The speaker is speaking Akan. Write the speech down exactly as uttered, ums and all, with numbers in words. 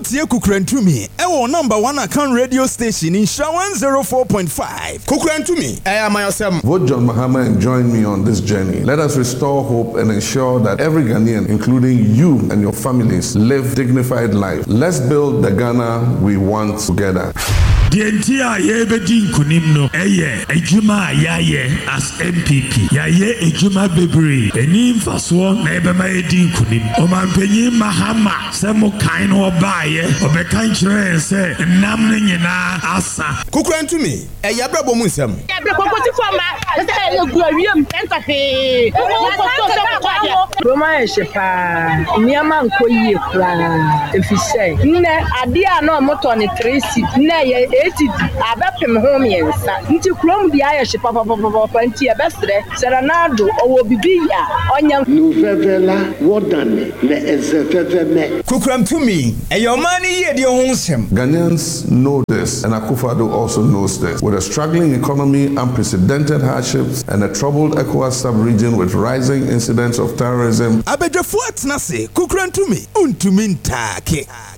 Utie Kukrentumi, ewo number one account radio station in Sha one oh four point five. Kukrentumi, I am myself. Vote John Mahama and join me on this journey. Let us restore hope and ensure that every Ghanaian, including you and your families, live dignified life. Let's build the Ghana we want together. The entire Yebedin Kunimno, Eye, Ejuma Yaye as M P P. Yaye Ejuma Bebri, Enim Faswa, Nebema Edin Kunim, Oman Penim Mahama, Samo Kaino Baye, Obekanchre, say, Namnina Asa. Kukrentumi, a Yabra Bomusam. Roma Shepa, Niaman Koyi, if you say, Ne, Adia no Motoni Tracy, Ne, eighty, Abapim home, yes, into Chrome the Irish Papa Twenty, a best day, Serenado, or Bibia, Onya Nuvela, Wodane, Le Ezefeme. Kukrentumi, a your money, your home. Ghanaians know this, and Akufo-Addo also knows this. With a struggling economy, unprecedented hardships, and a troubled ECOWAS sub-region with rising incidents of terrorism, Abejafu atnase, Kukrentumi, untumintake.